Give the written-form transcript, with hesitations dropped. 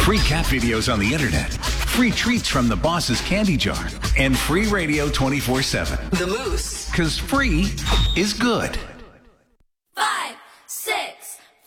Free cat videos on the internet, free treats from the boss's candy jar, and free radio 24/7. The Moose. Because free is good.